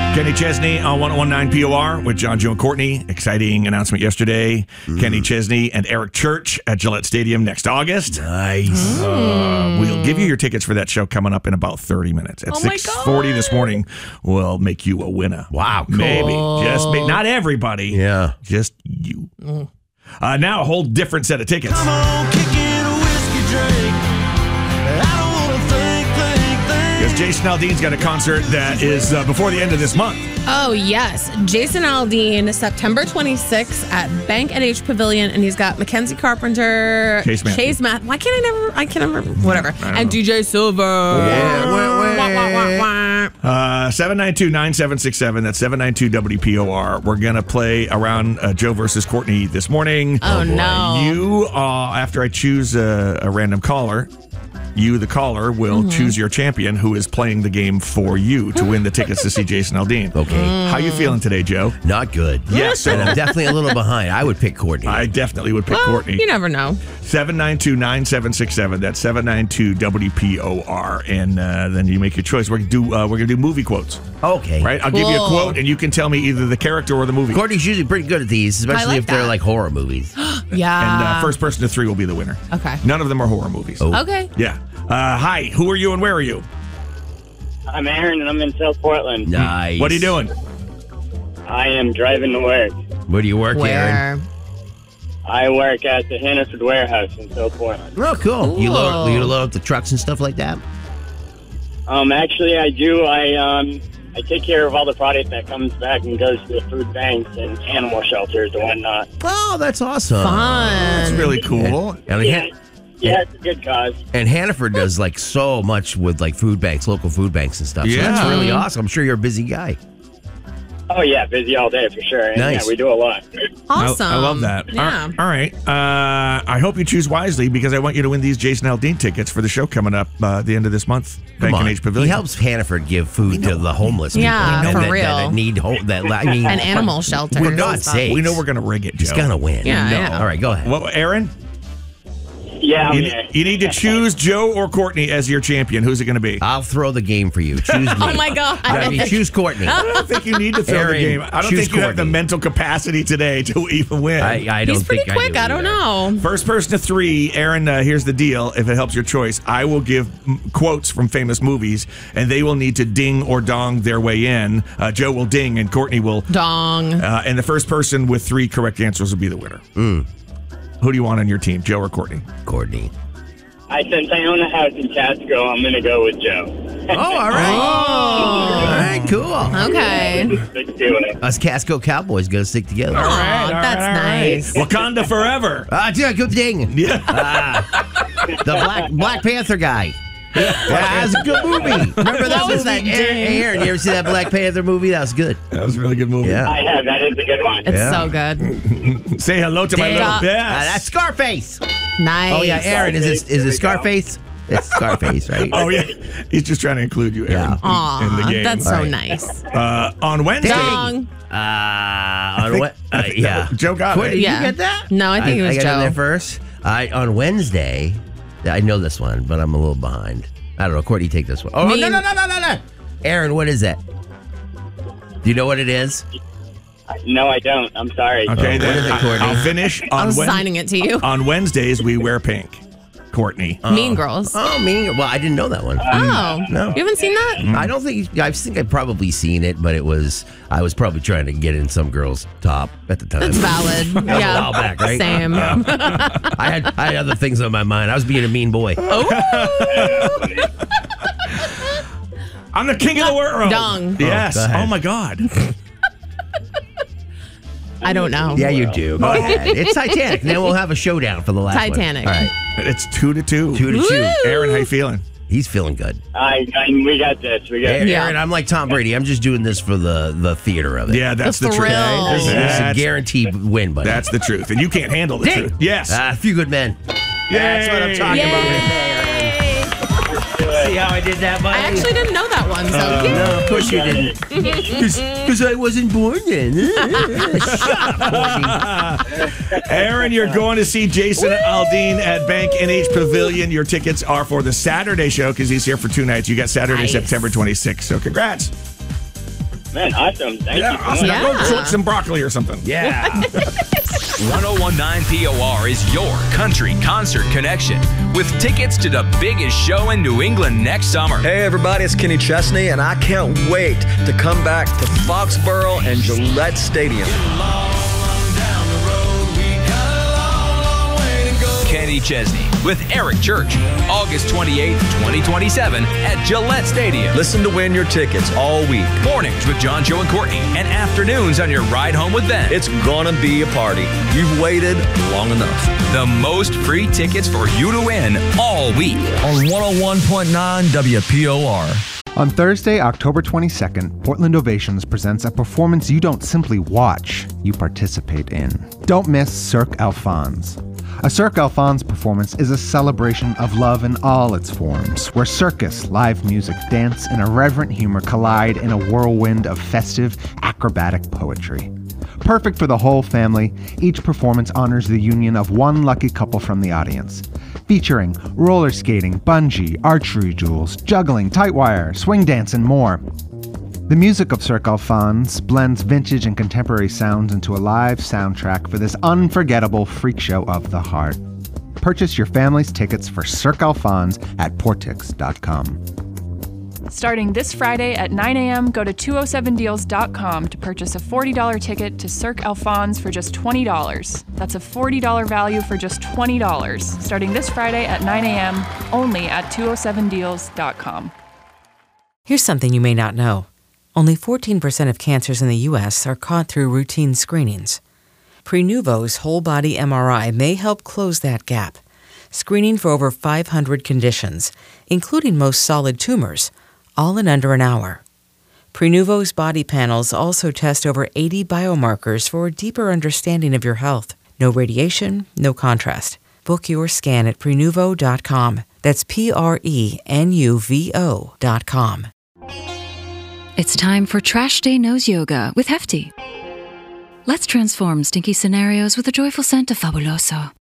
Kenny Chesney on 101.9 POR with John, Joe, and Courtney. Exciting announcement yesterday. Kenny Chesney and Eric Church at Gillette Stadium next August. Nice. We'll give you your tickets for that show coming up in about 30 minutes. At 6:40 this morning, we'll make you a winner. Wow, cool. Maybe. Not everybody. Yeah. Just you. Now a whole different set of tickets. Come on, kick in a whiskey drink. I don't want to think. Because Jason Aldean's got a concert that is before the end of this month. Oh, yes. Jason Aldean, September 26th at Bank NH Pavilion, and he's got Mackenzie Carpenter, Chase Matthews. Why can't I never, whatever. And DJ Silver. Yeah. 792-9767. That's 792-WPOR. We're going to play around Joe versus Courtney this morning. Oh, no. You, after I choose a random caller, you, the caller, will choose your champion who is playing the game for you to win the tickets to see Jason Aldean. Okay. How you feeling today, Joe? Not good. Yes. And I'm definitely a little behind. I would pick Courtney. I definitely would pick Courtney. You never know. 792-9767. That's 792-WPOR. And then you make your choice. We're gonna do movie quotes. Okay. Right? I'll give you a quote, and you can tell me either the character or the movie. Courtney's usually pretty good at these, especially if they're like horror movies. Yeah. And first person to 3 will be the winner. Okay. None of them are horror movies. Oh. Okay. Yeah. Hi, who are you and where are you? I'm Aaron, and I'm in South Portland. Nice. What are you doing? I am driving to work. Where do you work, Aaron? Where? I work at the Hannaford warehouse in South Portland. Oh, cool. You load up the trucks and stuff like that? Actually, I do. I take care of all the product that comes back and goes to the food banks and animal shelters and whatnot. Oh, that's awesome. Fun. That's really cool. I mean, Yeah, it's a good cause. And Hannaford does like so much with like food banks, local food banks and stuff. So Yeah. that's really awesome. I'm sure you're a busy guy. Oh, yeah, busy all day for sure. And Nice. yeah, we do a lot. Awesome. I love that. Yeah. All right. I hope you choose wisely because I want you to win these Jason Aldean tickets for the show coming up at the end of this month. Come Bank on. NH Pavilion. He helps Hannaford give food to the homeless people. Yeah, and for that, real. That need An animal shelter. For God's sake. We know we're going to rig it, Joe. He's going to win. Yeah. All right, go ahead. Well, Aaron? Yeah, You need to choose Joe or Courtney as your champion. Who's it going to be? I'll throw the game for you. Choose me. Oh, my God. I mean, choose Courtney. I don't think you need to throw Aaron, the game. I don't choose think you have the Courtney. mental capacity today to even win. I don't He's pretty think quick. I don't know. First person to 3, Aaron, here's the deal. If it helps your choice, I will give quotes from famous movies, and they will need to ding or dong their way in. Joe will ding, and Courtney will. Dong. And the first person with 3 correct answers will be the winner. Who do you want on your team, Joe or Courtney? Courtney. Since I own a house in Casco, I'm going to go with Joe. Oh, all right. All right, cool. Okay. Stick to it. Us Casco Cowboys going to stick together. Aw, that's nice. Wakanda forever. Yeah, good ding. Yeah. The Black Panther guy. Yeah, that was a good movie. Remember that was that Aaron, you ever see that Black Panther movie? That was good. That was a really good movie. Yeah. I have. That is a good one. It's Yeah. so good. Say hello to my Ding. little. Yes. That's Scarface. Nice. Oh, yeah, Aaron, is it Scarface? It's Scarface, right? Oh, yeah. He's just trying to include you, Aaron, Aw, in the game. that's so All right. nice. On Wednesday. Dong. On what? Yeah. Joe got Courtney, it. did Yeah. you get that? No, I think it was I got in Joe. there first. On Wednesday, I know this one, but I'm a little behind. I don't know. Courtney, take this one. Oh, Me- no. Aaron, what is that? Do you know what it is? No, I don't. I'm sorry. Okay, what is it, Courtney? I'll finish. I was signing it to you. On Wednesdays, we wear pink. Courtney. Mean Girls. Oh, Well, I didn't know that one. Oh. No. You haven't seen that? I don't think I think I've probably seen it, but I was probably trying to get in some girl's top at the time. That's valid. That was a Yeah. while back, right? Same. I had other things on my mind. I was being a mean boy. I'm the king of the world. Dong. Yes. go ahead. Oh, my God. I don't know. Yeah, you do. Go ahead. It's Titanic. Then we'll have a showdown for the last Titanic. one. All right. It's 2-2. 2-2. Aaron, how you feeling? He's feeling good. We got this. We got Aaron, this. I'm like Tom Brady. I'm just doing this for the theater of it. Yeah, that's The the truth. thrill. This is a That's- guaranteed win, buddy. That's the truth. And you can't handle the truth. Yes. A few good men. That's what I'm talking about right there. See how I did that, buddy? I actually didn't know that one, so yay. No, of course you didn't. Because I wasn't born then. Shut up, Courtney. Aaron, you're going to see Jason Aldean at Bank NH Pavilion. Your tickets are for the Saturday show because he's here for 2 nights. You got Saturday, Nice. September 26th. So congrats. Man, awesome. Thank you. Awesome. Yeah. Go cook some broccoli or something. Yeah. 1019 POR is your country concert connection with tickets to the biggest show in New England next summer. Hey everybody, it's Kenny Chesney, and I can't wait to come back to Foxborough and Gillette Stadium. Kenny Chesney with Eric Church, August 28th, 2027 at Gillette Stadium. Listen to win your tickets all week. Mornings with John, Joe, and Courtney, and afternoons on your ride home with Ben. It's gonna be a party. You've waited long enough. The most free tickets for you to win all week. On 101.9 WPOR. On Thursday, October 22nd, Portland Ovations presents a performance you don't simply watch, you participate in. Don't miss Cirque Alphonse. A Cirque Alphonse performance is a celebration of love in all its forms, where circus, live music, dance, and irreverent humor collide in a whirlwind of festive, acrobatic poetry. Perfect for the whole family, each performance honors the union of one lucky couple from the audience. Featuring roller skating, bungee, archery duels, juggling, tight wire, swing dance, and more. The music of Cirque Alphonse blends vintage and contemporary sounds into a live soundtrack for this unforgettable freak show of the heart. Purchase your family's tickets for Cirque Alphonse at Portix.com. Starting this Friday at 9 a.m., go to 207deals.com to purchase a $40 ticket to Cirque Alphonse for just $20. That's a $40 value for just $20. Starting this Friday at 9 a.m., only at 207deals.com. Here's something you may not know. Only 14% of cancers in the U.S. are caught through routine screenings. Prenuvo's whole-body MRI may help close that gap, screening for over 500 conditions, including most solid tumors, all in under an hour. Prenuvo's body panels also test over 80 biomarkers for a deeper understanding of your health. No radiation, no contrast. Book your scan at Prenuvo.com. That's Prenuvo.com. It's time for Trash Day Nose Yoga with Hefty. Let's transform stinky scenarios with a joyful scent of Fabuloso.